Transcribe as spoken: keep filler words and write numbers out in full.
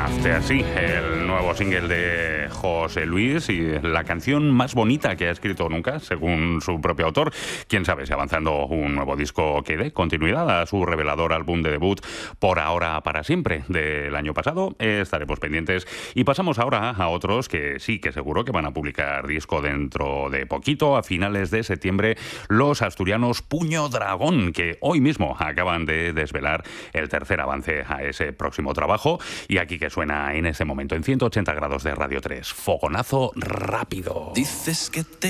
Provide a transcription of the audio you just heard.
After, sí, el nuevo single de José Luis y la canción más bonita que ha escrito nunca, según su propio autor. Quién sabe si avanzando un nuevo disco que dé continuidad a su revelador álbum de debut Por ahora para siempre del año pasado. Estaremos pendientes y pasamos ahora a otros que sí que seguro que van a publicar disco dentro de poquito, a finales de septiembre, los asturianos Puño Dragón, que hoy mismo acaban de desvelar el tercer avance a ese próximo trabajo. Y aquí que suena en ese momento en ciento ochenta grados de Radio tres, Fogonazo Rápido. Dices que te